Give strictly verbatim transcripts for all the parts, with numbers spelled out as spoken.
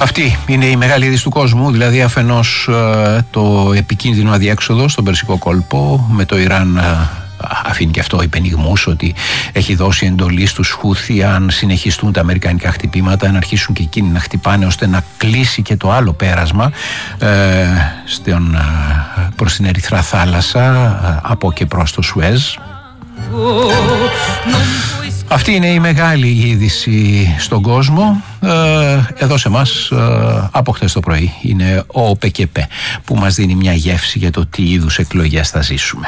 Αυτή είναι η μεγάλη είδηση του κόσμου, δηλαδή αφενός το επικίνδυνο αδιέξοδο στον Περσικό κόλπο με το Ιράν. Αφήνει και αυτό υπενιγμούς ότι έχει δώσει εντολή στους Χούθι, αν συνεχιστούν τα αμερικανικά χτυπήματα, να αρχίσουν και εκείνοι να χτυπάνε ώστε να κλείσει και το άλλο πέρασμα ε, στον, προς την Ερυθρά θάλασσα από και προς το Σουέζ. Αυτή είναι η μεγάλη είδηση στον κόσμο. Εδώ σε εμάς από χτες το πρωί είναι ο ΟΠΕΚΕΠ που μας δίνει μια γεύση για το τι είδους εκλογές θα ζήσουμε.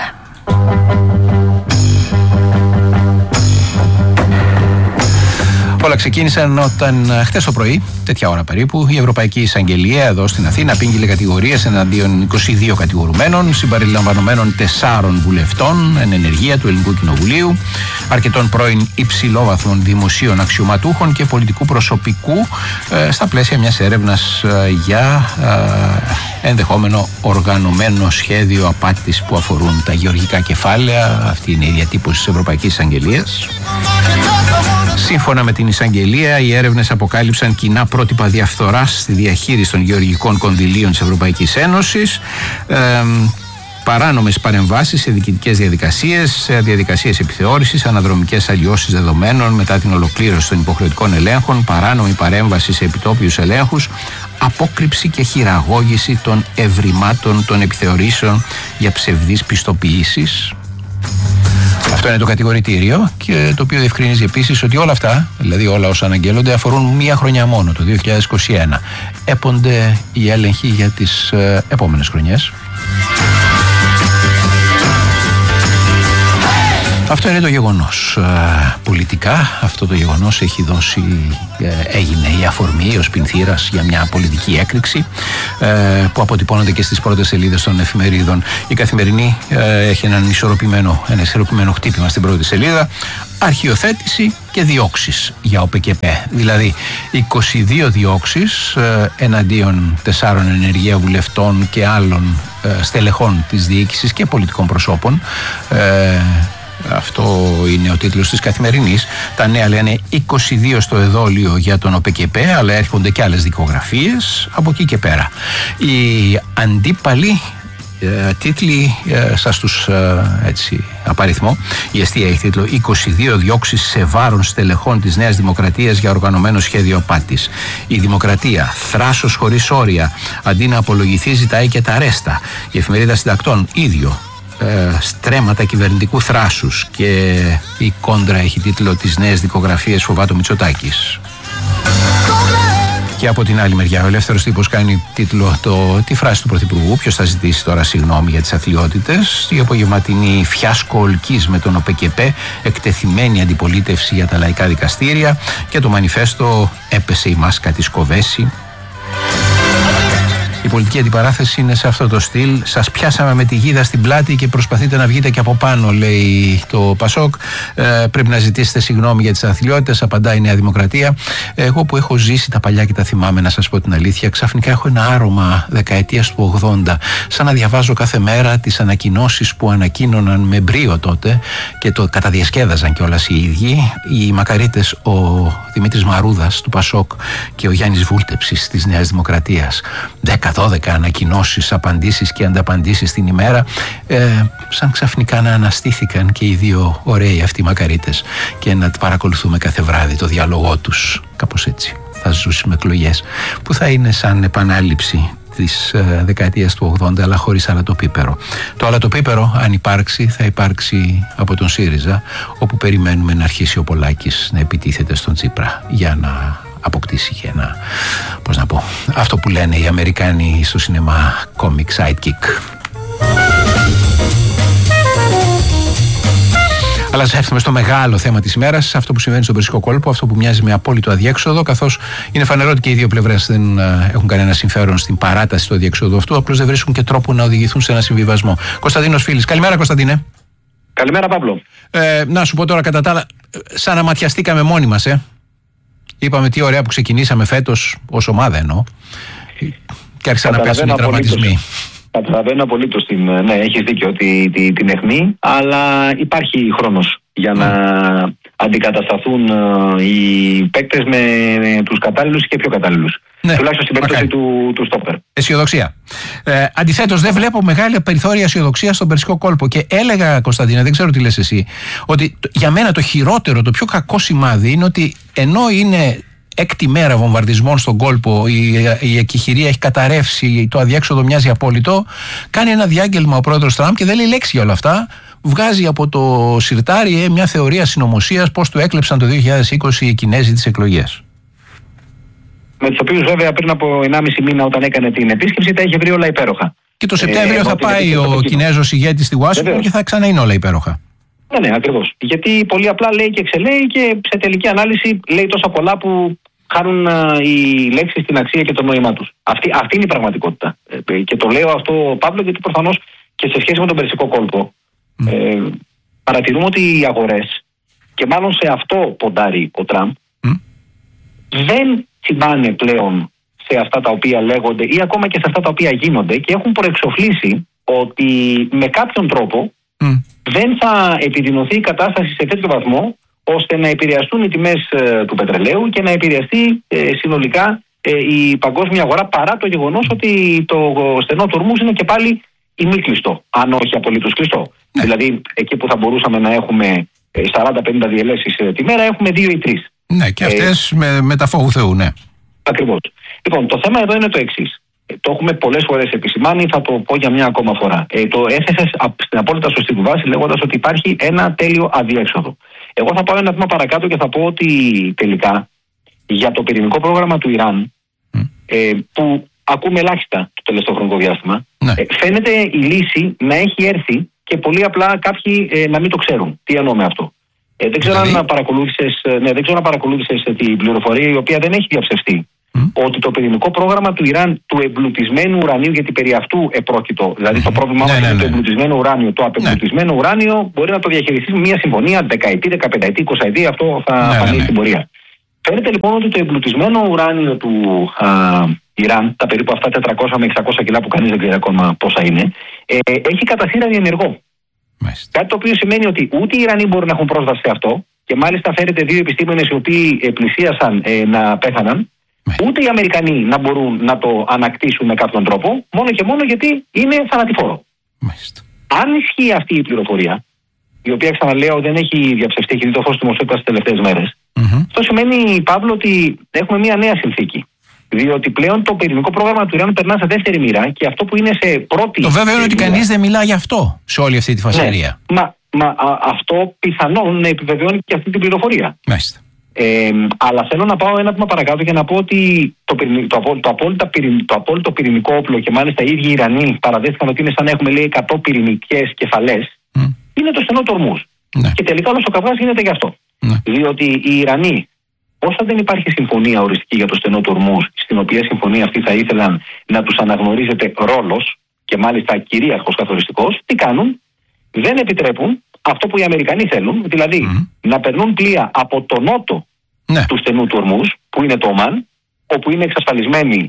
Όλα ξεκίνησαν όταν χτες το πρωί, τέτοια ώρα περίπου, η Ευρωπαϊκή Εισαγγελία εδώ στην Αθήνα απήγγειλε κατηγορίες εναντίον είκοσι δύο κατηγορουμένων, συμπεριλαμβανομένων τεσσάρων βουλευτών εν ενεργεία του Ελληνικού Κοινοβουλίου, αρκετών πρώην υψηλόβαθμων δημοσίων αξιωματούχων και πολιτικού προσωπικού ε, στα πλαίσια μιας έρευνας ε, για ε, ενδεχόμενο οργανωμένο σχέδιο απάτης που αφορούν τα γεωργικά κεφάλαια. Αυτή είναι η διατύπωση της Ευρωπαϊκής Εισαγγελίας. Σύμφωνα με την Εισαγγελία, οι έρευνες αποκάλυψαν κοινά πρότυπα διαφθοράς στη διαχείριση των γεωργικών κονδυλίων της Ευρωπαϊκής Ένωσης, ε, παράνομες παρεμβάσεις σε διοικητικές διαδικασίες, σε διαδικασίες επιθεώρησης, αναδρομικές αλλοιώσεις δεδομένων μετά την ολοκλήρωση των υποχρεωτικών ελέγχων, παράνομη παρέμβαση σε επιτόπιους ελέγχους, απόκρυψη και χειραγώγηση των ευρημάτων των επιθεωρήσεων για ψευδείς πιστοποιήσεις. Αυτό είναι το κατηγορητήριο, και το οποίο διευκρινίζει επίσης ότι όλα αυτά, δηλαδή όλα όσα αναγγέλλονται, αφορούν μία χρονιά μόνο, το δύο χιλιάδες είκοσι ένα. Έπονται οι έλεγχοι για τις ε, επόμενες χρονιές. Αυτό είναι το γεγονός. Πολιτικά αυτό το γεγονός έχει δώσει, έγινε η αφορμή, ο σπινθήρας για μια πολιτική έκρηξη που αποτυπώνεται και στις πρώτες σελίδες των εφημερίδων. Η Καθημερινή έχει έναν ισορροπημένο, ένα ισορροπημένο χτύπημα στην πρώτη σελίδα. Αρχιοθέτηση και διώξεις για ΟΠΕΚΕΠ. Δηλαδή είκοσι δύο διώξεις εναντίον τεσσάρων ενεργεία βουλευτών και άλλων στελεχών της διοίκησης και πολιτικών προσώπων. Αυτό είναι ο τίτλος της Καθημερινής. Τα νέα λένε είκοσι δύο στο εδόλιο για τον ΟΠΕΚΕΠ, αλλά έρχονται και άλλες δικογραφίες από εκεί και πέρα. Οι αντίπαλοι ε, τίτλοι ε, σας τους ε, έτσι απαριθμό. Η Εστία έχει τίτλο είκοσι δύο διώξεις σε βάρος στελεχών της Νέας Δημοκρατίας για οργανωμένο σχέδιο απάτης. Η Δημοκρατία, θράσος χωρίς όρια, αντί να απολογηθεί ζητάει και τα ρέστα. Η Εφημερίδα Συντακτών, ίδιο. Ε, στρέμματα κυβερνητικού θράσους, και η Κόντρα έχει τίτλο «Τις νέες δικογραφίες φοβάται ο Μητσοτάκης». Και από την άλλη μεριά ο Ελεύθερος Τύπος κάνει τίτλο το, τη φράση του Πρωθυπουργού: ποιος θα ζητήσει τώρα συγγνώμη για τις αθλιότητες. Η απογευματινή φιάσκο ολκής με τον ΟΠΕΚΕΠ, εκτεθειμένη αντιπολίτευση για τα λαϊκά δικαστήρια, και το μανιφέστο «Έπεσε η μάσκα της Κοβέση». Η πολιτική αντιπαράθεση είναι σε αυτό το στυλ. Σας πιάσαμε με τη γίδα στην πλάτη και προσπαθείτε να βγείτε και από πάνω, λέει το Πασόκ. Ε, πρέπει να ζητήσετε συγγνώμη για τις αθλιότητες, απαντάει η Νέα Δημοκρατία. Εγώ που έχω ζήσει τα παλιά και τα θυμάμαι, να σας πω την αλήθεια, ξαφνικά έχω ένα άρωμα δεκαετίας του ογδόντα. Σαν να διαβάζω κάθε μέρα τις ανακοινώσεις που ανακοίνωναν με μπρίο τότε και το καταδιασκέδαζαν κιόλας οι ίδιοι. Οι μακαρίτες, ο Δημήτρης Μαρούδας του Πασόκ και ο Γιάννης Βούλτεψης της Νέας Δημοκρατίας. δέκα δώδεκα ανακοινώσεις, απαντήσεις και ανταπαντήσεις την ημέρα, ε, σαν ξαφνικά να αναστήθηκαν και οι δύο ωραίοι αυτοί μακαρίτες και να παρακολουθούμε κάθε βράδυ το διάλογό τους. Κάπως έτσι θα ζούσουμε εκλογές που θα είναι σαν επανάληψη της ε, δεκαετίας του ογδόντα, αλλά χωρίς αλατοπίπερο. Το αλατοπίπερο, αν υπάρξει, θα υπάρξει από τον ΣΥΡΙΖΑ, όπου περιμένουμε να αρχίσει ο Πολάκης να επιτίθεται στον Τσίπρα για να αποκτήσει και ένα, πώς να πω, αυτό που λένε οι Αμερικάνοι στο σινεμά, comic sidekick. Αλλά ας έρθουμε στο μεγάλο θέμα της ημέρας, αυτό που συμβαίνει στον Περσικό κόλπο, αυτό που μοιάζει με απόλυτο αδιέξοδο, καθώς είναι φανερό ότι και οι δύο πλευρές δεν έχουν κανένα συμφέρον στην παράταση του αδιέξοδου αυτού, απλώς δεν βρίσκουν και τρόπο να οδηγηθούν σε ένα συμβιβασμό. Κωνσταντίνος Φίλης. Καλημέρα, Κωνσταντίνε. Καλημέρα, Παύλο. Ε, να σου πω τώρα, κατά τα άλλα, σαν να ματιαστήκαμε μόνοι μας, ε. Είπαμε τι ωραία που ξεκινήσαμε φέτος, ως ομάδα εννοώ, και άρχισαν να πέσουν οι τραυματισμοί. Καταλαβαίνω απολύτως την. Ναι, έχεις δίκιο, την, την, την αιχμή, αλλά υπάρχει χρόνος για mm. να αντικατασταθούν ε, οι παίκτες με, με τους κατάλληλους και πιο κατάλληλους. Ναι, τουλάχιστον στην περίπτωση του, του στόπερ. Αισιοδοξία. Ε, Αντιθέτως, δεν βλέπω μεγάλη περιθώρια αισιοδοξία στον Περσικό κόλπο. Και έλεγα, Κωνσταντίνα, δεν ξέρω τι λες εσύ, ότι το, για μένα το χειρότερο, το πιο κακό σημάδι είναι ότι ενώ είναι έκτη μέρα βομβαρδισμών στον κόλπο, η, η εκεχηρία έχει καταρρεύσει, το αδιέξοδο μοιάζει απόλυτο, κάνει ένα διάγγελμα ο πρόεδρος Τραμπ και δεν λέει λέξη για όλα αυτά. Βγάζει από το σιρτάρι ε, μια θεωρία συνωμοσίας πώς του έκλεψαν το δύο χιλιάδες είκοσι οι Κινέζοι τις εκλογές. Με τους οποίους βέβαια πριν από ενάμιση μήνα όταν έκανε την επίσκεψη τα είχε βρει όλα υπέροχα. Και το Σεπτέμβριο ε, θα πάει ο Κινέζος ηγέτης στη Ουάσιγκτον και θα ξανά είναι όλα υπέροχα. Ναι, ναι, ακριβώς. Γιατί πολύ απλά λέει και εξελέει και σε τελική ανάλυση λέει τόσα πολλά που χάνουν uh, οι λέξεις την αξία και το νόημά τους. Αυτή, αυτή είναι η πραγματικότητα. Ε, και το λέω αυτό, Παύλο, γιατί προφανώς και σε σχέση με τον Περσικό κόλπο mm. ε, παρατηρούμε ότι οι αγορές, και μάλλον σε αυτό ποντάρει ο Τραμπ, mm. δεν τσιμπάνε πλέον σε αυτά τα οποία λέγονται ή ακόμα και σε αυτά τα οποία γίνονται και έχουν προεξοφλήσει ότι με κάποιον τρόπο mm. δεν θα επιδεινωθεί η κατάσταση σε τέτοιο βαθμό ώστε να επηρεαστούν οι τιμές ε, του πετρελαίου και να επηρεαστεί ε, συνολικά ε, η παγκόσμια αγορά, παρά το γεγονός ότι το στενό του Ορμούζ είναι και πάλι ημίκλειστο, αν όχι απολύτως κλειστό. Ναι. Δηλαδή εκεί που θα μπορούσαμε να έχουμε ε, σαράντα πενήντα διελεύσεις ε, τη μέρα έχουμε δύο ή τρεις. Ναι, και αυτές ε, με, με τα φόβου Θεού, ναι. Ακριβώς. Λοιπόν, το θέμα εδώ είναι το εξής. Ε, το έχουμε πολλές φορές επισημάνει, θα το πω για μια ακόμα φορά. Ε, το έθεσες στην απόλυτα σωστή βάση λέγοντας ότι υπάρχει ένα τέλειο αδιέξοδο. Εγώ θα πάω ένα βήμα παρακάτω και θα πω ότι τελικά για το πυρηνικό πρόγραμμα του Ιράν, mm. ε, που ακούμε ελάχιστα το τελευταίο χρονικό διάστημα, ναι. ε, φαίνεται η λύση να έχει έρθει και πολύ απλά κάποιοι ε, να μην το ξέρουν. Τι εννοώ με αυτό. Ε, δεν ξέρω δηλαδή... αν παρακολούθησες, ναι, δεν ξέρω αν παρακολούθησες την πληροφορία η οποία δεν έχει διαψευστεί. Mm. Ότι το πυρηνικό πρόγραμμα του Ιράν του εμπλουτισμένου ουρανίου, γιατί περί αυτού επρόκειτο, δηλαδή mm. το πρόβλημά μας ναι, ναι, είναι ναι. το εμπλουτισμένο ουράνιο, το απεμπλουτισμένο ναι. ουράνιο μπορεί να το διαχειριστεί με μια συμφωνία δεκαετή, δεκαπενταετή, εικοσαετή, αυτό θα ναι, φανεί ναι, ναι. στην πορεία. Φαίνεται λοιπόν ότι το εμπλουτισμένο ουράνιο του α, Ιράν, τα περίπου αυτά τετρακόσια με εξακόσια κιλά που κανείς δεν ξέρει ακόμα πόσα είναι, ε, έχει κατά σειρά διενεργό. Μάλιστα. Κάτι το οποίο σημαίνει ότι ούτε οι Ιρανοί μπορούν να έχουν πρόσβαση σε αυτό, και μάλιστα φέρεται δύο επιστήμονες οι οποίοι ε, πλησίασαν ε, να πέθαναν. Ούτε οι Αμερικανοί να μπορούν να το ανακτήσουν με κάποιον τρόπο, μόνο και μόνο γιατί είναι θανατηφόρο. Μάλιστα. Αν ισχύει αυτή η πληροφορία, η οποία ξαναλέω δεν έχει διαψευστεί, έχει δει το φως του δημοσίου τις τελευταίες μέρες, mm-hmm. αυτό σημαίνει, Παύλο, ότι έχουμε μια νέα συνθήκη. Διότι πλέον το πυρηνικό πρόγραμμα του Ιράν περνά σε δεύτερη μοίρα και αυτό που είναι σε πρώτη. Το βέβαιο είναι ότι κανείς δεν μιλά γι' αυτό σε όλη αυτή τη φασαρία. Ναι. Μα, μα α, αυτό πιθανόν να επιβεβαιώνει και αυτή την πληροφορία. Μάλιστα. Ε, αλλά θέλω να πάω ένα βήμα παρακάτω και να πω ότι το, το, το, το, απόλυτο, το απόλυτο πυρηνικό όπλο, και μάλιστα οι ίδιοι Ιρανοί παραδέχτηκαν ότι είναι σαν να έχουμε λέει εκατό πυρηνικές κεφαλές, mm. είναι το στενό του Ορμούζ. Ναι. Και τελικά όλος ο καυγάς γίνεται γι' αυτό. Ναι. Διότι οι Ιρανοί, όσο δεν υπάρχει συμφωνία οριστική για το στενό του Ορμούζ, στην οποία συμφωνία αυτή θα ήθελαν να τους αναγνωρίζεται ρόλος και μάλιστα κυρίαρχος καθοριστικός, τι κάνουν? Δεν επιτρέπουν αυτό που οι Αμερικανοί θέλουν, δηλαδή mm. να περνούν πλοία από το νότο ναι. του στενού του Ορμούζ, που είναι το Ομάν, όπου είναι εξασφαλισμένη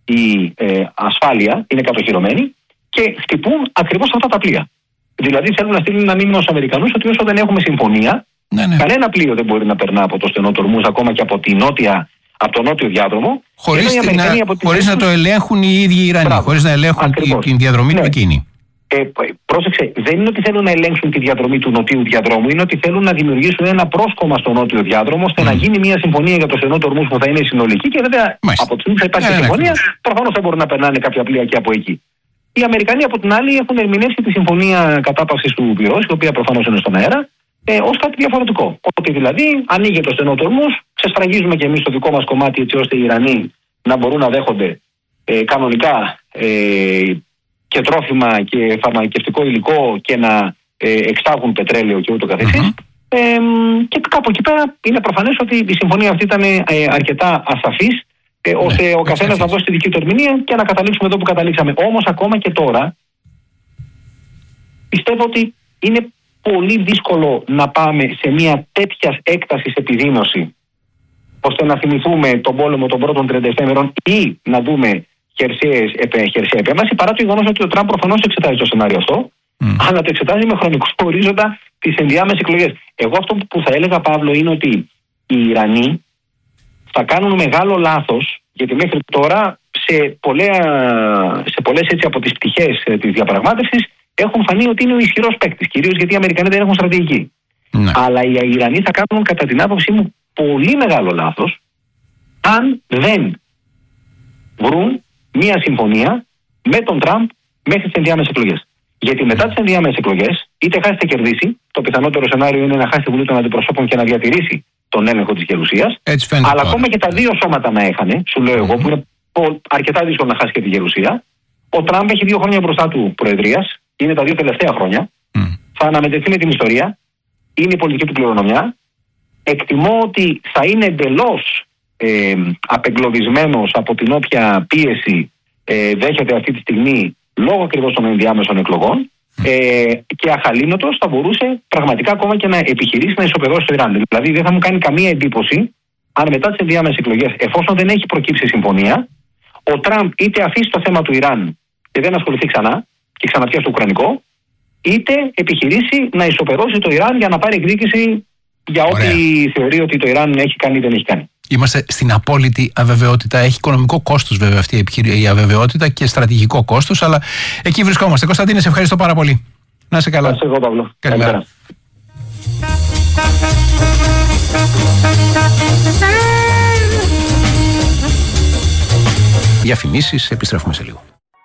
η ε, ασφάλεια, είναι κατοχυρωμένη, και χτυπούν ακριβώς αυτά τα πλοία. Δηλαδή θέλουν να στείλουν ένα μήνυμα στους Αμερικανούς ότι όσο δεν έχουμε συμφωνία, ναι, ναι. κανένα πλοίο δεν μπορεί να περνά από το στενό του Ορμούζ, ακόμα και από, τη νότια, από το νότιο διάδρομο. Χωρίς, την, να, χωρίς να το ελέγχουν οι ίδιοι οι Ιρανοί, χωρίς να ελέγχουν την, την διαδρομή ναι. του εκείνη. Ε, πρόσεξε, δεν είναι ότι θέλουν να ελέγξουν τη διαδρομή του νοτίου διαδρόμου, είναι ότι θέλουν να δημιουργήσουν ένα πρόσκομμα στο νότιο διάδρομο, ώστε mm. να γίνει μια συμφωνία για το στενό του Ορμούζ που θα είναι συνολική, και βέβαια Μάλιστα. από τη στιγμή που θα υπάρχει yeah, συμφωνία, yeah. προφανώς θα μπορούν να περνάνε κάποια πλοία και από εκεί. Οι Αμερικανοί από την άλλη έχουν ερμηνεύσει τη συμφωνία κατάπαυσης του πυρός, η οποία προφανώς είναι στον αέρα, ε, ως κάτι διαφορετικό. Ότι δηλαδή ανοίγει το στενό του Ορμούζ, ξεσφραγίζουμε και εμείς το δικό μας κομμάτι, έτσι ώστε οι Ιρανοί να μπορούν να δέχονται ε, κανονικά. Ε, και τρόφιμα και φαρμακευτικό υλικό και να ε, εξάγουν πετρέλαιο και ούτω καθεξής. Mm-hmm. Ε, και κάπου εκεί πέρα είναι προφανές ότι η συμφωνία αυτή ήταν ε, αρκετά ασαφής, ε, ώστε yeah, ο καθένας να δώσει τη δική του ερμηνεία και να καταλήξουμε εδώ που καταλήξαμε. Όμως ακόμα και τώρα πιστεύω ότι είναι πολύ δύσκολο να πάμε σε μια τέτοια έκταση επιδείνωση, ώστε να θυμηθούμε τον πόλεμο των πρώτων τριάντα επτά ημερών ή να δούμε χερσαία επέμβαση, παρά το γεγονός ότι ο Τραμπ προφανώς εξετάζει το σενάριο αυτό mm. αλλά το εξετάζει με χρονικό ορίζοντα τις ενδιάμεσες εκλογές. Εγώ αυτό που θα έλεγα, Παύλο, είναι ότι οι Ιρανοί θα κάνουν μεγάλο λάθος, γιατί μέχρι τώρα σε, πολλές, σε πολλές έτσι, από τις πτυχές της διαπραγμάτευσης έχουν φανεί ότι είναι ο ισχυρός παίκτης, κυρίως γιατί οι Αμερικανοί δεν έχουν στρατηγική. Ναι. Αλλά οι Ιρανοί θα κάνουν, κατά την άποψή μου, πολύ μεγάλο λάθος αν δεν βρουν μία συμφωνία με τον Τραμπ μέχρι τις ενδιάμεσες εκλογές. Γιατί μετά τις ενδιάμεσες εκλογές, είτε χάσει είτε κερδίσει, το πιθανότερο σενάριο είναι να χάσει τη Βουλή των Αντιπροσώπων και να διατηρήσει τον έλεγχο της Γερουσίας. Αλλά τώρα, ακόμα και τα δύο σώματα να έχανε, σου λέω εγώ, που είναι αρκετά δύσκολο να χάσει και τη Γερουσία, ο Τραμπ έχει δύο χρόνια μπροστά του προεδρίας, είναι τα δύο τελευταία χρόνια, mm. θα αναμετρηθεί με την ιστορία, είναι η πολιτική του κληρονομιά. Εκτιμώ ότι θα είναι εντελώς ε, απεγκλωβισμένος από την όποια πίεση ε, δέχεται αυτή τη στιγμή λόγω ακριβώς των ενδιάμεσων εκλογών ε, και αχαλήνοτος θα μπορούσε πραγματικά ακόμα και να επιχειρήσει να ισοπεδώσει το Ιράν. Δηλαδή δεν θα μου κάνει καμία εντύπωση αν μετά τις ενδιάμεσες εκλογές, εφόσον δεν έχει προκύψει συμφωνία, ο Τραμπ είτε αφήσει το θέμα του Ιράν και δεν ασχοληθεί ξανά και ξαναπιάσει το Ουκρανικό, είτε επιχειρήσει να ισοπεδώσει το Ιράν για να πάρει εκδίκηση για ό,τι θεωρεί ότι το Ιράν έχει κάνει ή δεν έχει κάνει. Είμαστε στην απόλυτη αβεβαιότητα. Έχει οικονομικό κόστος βέβαια αυτή η αβεβαιότητα και στρατηγικό κόστος, αλλά εκεί βρισκόμαστε. Κωνσταντίνε, σε ευχαριστώ πάρα πολύ. Να είσαι καλά. Να είσαι εγώ, Παύλο. Καλημέρα. Διαφημίσεις, επιστρέφουμε σε λίγο.